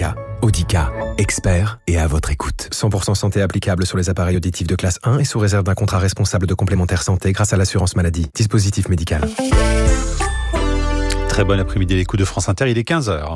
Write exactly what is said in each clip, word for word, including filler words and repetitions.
Audica. Audica, expert et à votre écoute. cent pour cent santé applicable sur les appareils auditifs de classe un et sous réserve d'un contrat responsable de complémentaire santé grâce à l'assurance maladie. Dispositif médical. Très bon après-midi à l'écoute de France Inter, il est quinze heures.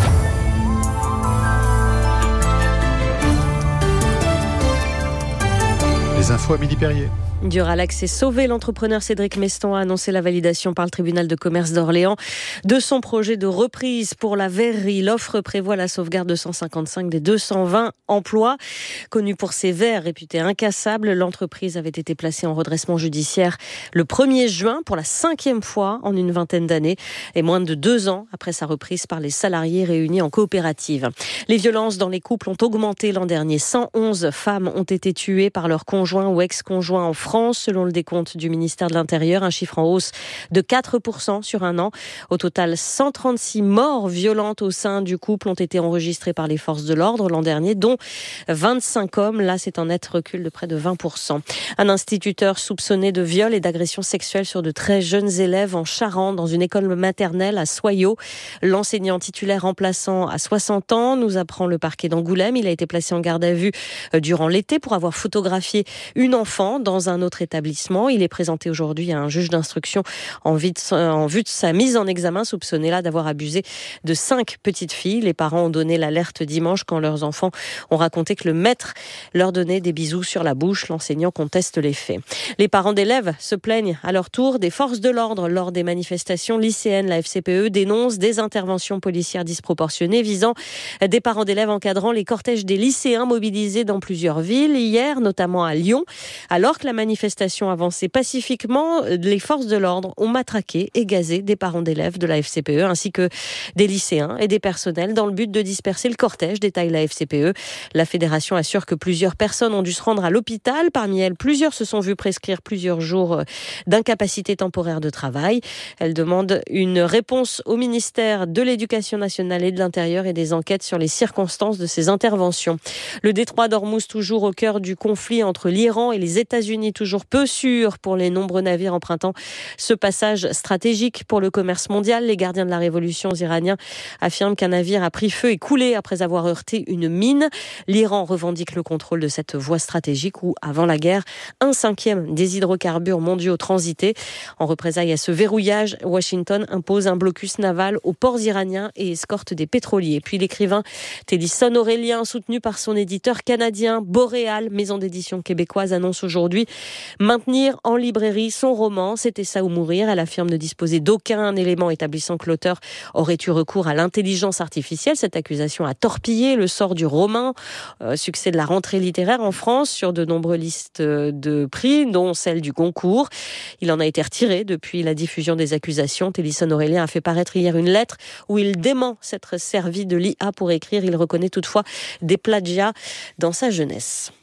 Les infos à Midi Perrier. Duralex est sauvé. L'entrepreneur Cédric Meston a annoncé la validation par le tribunal de commerce d'Orléans de son projet de reprise pour la verrerie. L'offre prévoit la sauvegarde de cent cinquante-cinq des deux cent vingt emplois. Connue pour ses verres réputés incassables, l'entreprise avait été placée en redressement judiciaire le premier juin pour la cinquième fois en une vingtaine d'années et moins de deux ans après sa reprise par les salariés réunis en coopérative. Les violences dans les couples ont augmenté l'an dernier. cent onze femmes ont été tuées par leur conjoint ou ex-conjoint en France. Selon le décompte du ministère de l'Intérieur, un chiffre en hausse de quatre pour cent sur un an. Au total, cent trente-six morts violentes au sein du couple ont été enregistrées par les forces de l'ordre l'an dernier, dont vingt-cinq hommes. Là, c'est un net recul de près de vingt pour cent. Un instituteur soupçonné de viol et d'agression sexuelle sur de très jeunes élèves en Charente, dans une école maternelle à Soyaux. L'enseignant titulaire remplaçant à soixante ans, nous apprend le parquet d'Angoulême. Il a été placé en garde à vue durant l'été pour avoir photographié une enfant dans un autre établissement. Il est présenté aujourd'hui à un juge d'instruction en vue de, en vue de sa mise en examen, soupçonné là d'avoir abusé de cinq petites filles. Les parents ont donné l'alerte dimanche quand leurs enfants ont raconté que le maître leur donnait des bisous sur la bouche. L'enseignant conteste les faits. Les parents d'élèves se plaignent à leur tour des forces de l'ordre lors des manifestations lycéennes. La F C P E dénonce des interventions policières disproportionnées visant des parents d'élèves encadrant les cortèges des lycéens mobilisés dans plusieurs villes. Hier, notamment à Lyon, alors que la manifestation avançait pacifiquement, les forces de l'ordre ont matraqué et gazé des parents d'élèves de la F C P E ainsi que des lycéens et des personnels dans le but de disperser le cortège, détaille la F C P E. La fédération assure que plusieurs personnes ont dû se rendre à l'hôpital. Parmi elles, plusieurs se sont vues prescrire plusieurs jours d'incapacité temporaire de travail. Elle demande une réponse au ministère de l'Éducation nationale et de l'Intérieur et des enquêtes sur les circonstances de ces interventions. Le détroit d'Ormuz, toujours au cœur du conflit entre l'Iran et les États-Unis, toujours peu sûr pour les nombreux navires empruntant ce passage stratégique pour le commerce mondial. Les gardiens de la révolution iraniens affirment qu'un navire a pris feu et coulé après avoir heurté une mine. L'Iran revendique le contrôle de cette voie stratégique où, avant la guerre, un cinquième des hydrocarbures mondiaux transitaient. En représailles à ce verrouillage, Washington impose un blocus naval aux ports iraniens et escorte des pétroliers. Puis l'écrivain Télisson Aurélien, soutenu par son éditeur canadien Boréal, maison d'édition québécoise, annonce aujourd'hui maintenir en librairie son roman « C'était ça ou mourir ». Elle affirme ne disposer d'aucun élément établissant que l'auteur aurait eu recours à l'intelligence artificielle. Cette accusation a torpillé le sort du roman, euh, succès de la rentrée littéraire en France sur de nombreuses listes de prix, dont celle du Goncourt. Il en a été retiré depuis la diffusion des accusations. Télisson Aurélien a fait paraître hier une lettre où il dément s'être servi de l'I A pour écrire. Il reconnaît toutefois des plagiats dans sa jeunesse.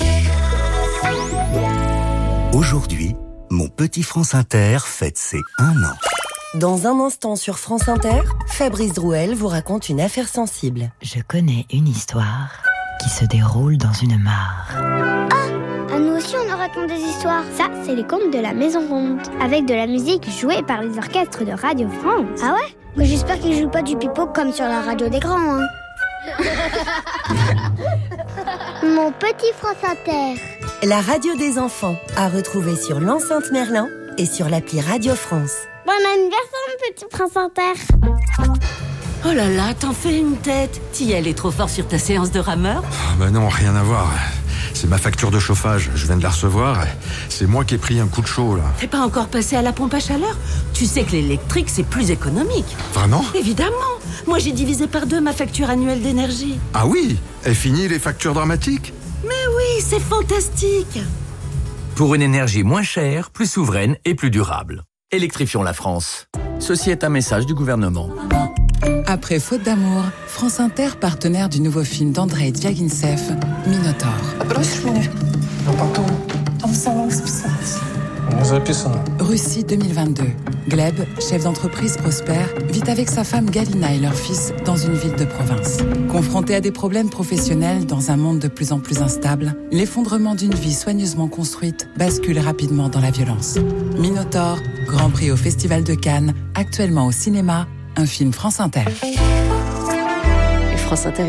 Aujourd'hui, mon petit France Inter fête ses un an. Dans un instant sur France Inter, Fabrice Drouel vous raconte une affaire sensible. Je connais une histoire qui se déroule dans une mare. Ah, à nous aussi on nous raconte des histoires. Ça, c'est les contes de la Maison Ronde, avec de la musique jouée par les orchestres de Radio France. Ah ouais? Mais j'espère qu'ils jouent pas du pipeau comme sur la radio des grands, hein. Mon petit France Inter. La radio des enfants, à retrouver sur l'enceinte Merlin et sur l'appli Radio France. Bon anniversaire, mon petit Prince Inter. Oh là là, t'en fais une tête. T'y allais trop fort sur ta séance de rameur? Ah bah non, rien à voir. C'est ma facture de chauffage, je viens de la recevoir. C'est moi qui ai pris un coup de chaud, là. T'es pas encore passé à la pompe à chaleur? Tu sais que l'électrique, c'est plus économique. Vraiment? Évidemment. Moi, j'ai divisé par deux ma facture annuelle d'énergie. Ah oui? Est fini les factures dramatiques? Mais oui, c'est fantastique. Pour une énergie moins chère, plus souveraine et plus durable. Électrifions la France. Ceci est un message du gouvernement. Après Faute d'amour, France Inter, partenaire du nouveau film d'Andrei Dviagintsev, Minotaur. Russie deux mille vingt-deux. Gleb, chef d'entreprise prospère, vit avec sa femme Galina et leur fils dans une ville de province. Confronté à des problèmes professionnels dans un monde de plus en plus instable, l'effondrement d'une vie soigneusement construite bascule rapidement dans la violence. Minotaur, Grand Prix au Festival de Cannes, actuellement au cinéma, un film France Inter. France Inter.